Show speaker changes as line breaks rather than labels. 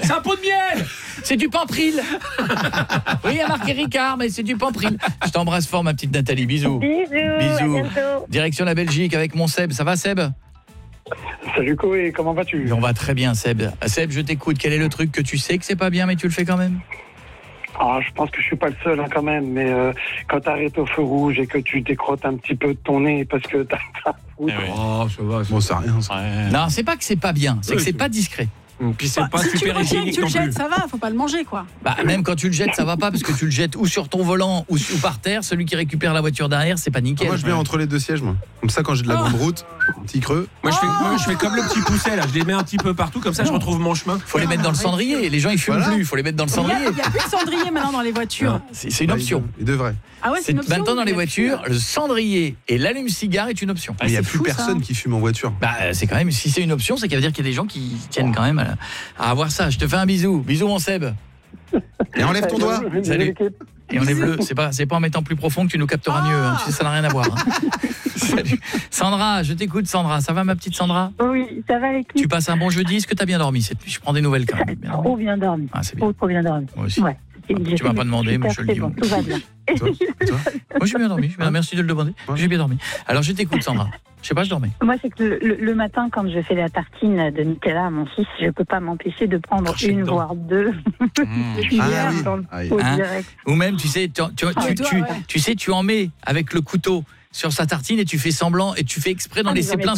C'est un pot de miel.
C'est du Pampril. Oui, il y a marqué Ricard, mais c'est du Pampril. Je t'embrasse fort, ma petite Nathalie. Bisous.
Bisous. À bientôt.
Direction la Belgique avec mon Seb. Ça va, Seb?
Salut Koé, comment vas-tu?
On va très bien, Seb. Seb, je t'écoute. Quel est le truc que tu sais que c'est pas bien, mais tu le fais quand même?
Ah, je pense que je suis pas le seul quand même, mais quand t'arrêtes au feu rouge et que tu décrottes un petit peu de ton nez parce que t'as
Oh, ça va.
Bon, c'est rien. Ça.
Ouais.
Non, c'est pas que c'est pas bien, c'est que c'est pas discret.
Puis c'est pas
si tu
super
le retiens,
hygiénique
tu le
non
jettes,
plus.
ça va, faut pas le manger quoi.
Bah, même quand tu le jettes, ça va pas parce que tu le jettes ou sur ton volant ou par terre. Celui qui récupère la voiture derrière, c'est pas nickel.
Moi, je mets entre les deux sièges, moi. Comme ça, quand j'ai de la grande route, petit creux.
Moi je fais comme le petit pousset là, je les mets un petit peu partout comme ça je retrouve mon chemin.
Faut les mettre dans le cendrier. Les gens ils fument
Voilà.
plus. Faut les mettre dans le
Il
cendrier.
y a plus de cendrier maintenant dans les voitures.
C'est une option.
Il devrait.
Ah ouais, c'est
C'est
une option.
maintenant dans les voitures, le cendrier et l'allume-cigare est une option.
Mais il n'y a
c'est
plus
fou,
personne
ça.
qui fume en voiture.
Bah c'est quand même, si c'est une option, c'est qu'il veut dire qu'il y a des gens qui tiennent quand même à avoir ça. Je te fais un bisou. Bisous mon Seb.
Et enlève ton doigt.
Salut. Et on est bleu, c'est pas en mettant plus profond que tu nous capteras mieux, hein. Tu sais, ça n'a rien à voir. Hein. Salut. Sandra, je t'écoute Sandra, ça va ma petite Sandra?
Oui, ça va l'équipe.
Tu passes un bon jeudi, est-ce que tu as bien dormi cette nuit? Je prends des nouvelles quand même. Bien dormi.
Trop bien dormi.
Ah, c'est bien.
Trop bien dormi.
Moi aussi.
Ouais.
Tu m'as pas demandé, mais je le dis.
Bon, tout va bien.
Toi
Moi j'ai bien dormi, merci de le demander. J'ai bien dormi. Alors je t'écoute Sandra. Je sais pas, je dormais.
Moi, c'est que le matin, quand je fais la tartine de Nutella à mon fils, je peux pas m'empêcher de prendre
Cracher
une,
dedans.
voire deux cuillères dans le
Aïe.
pot
Hein
direct.
Ou même tu sais tu en mets avec le couteau sur sa tartine et tu fais semblant et tu fais exprès d'en
Ah, mais
laisser
j'en ai
plein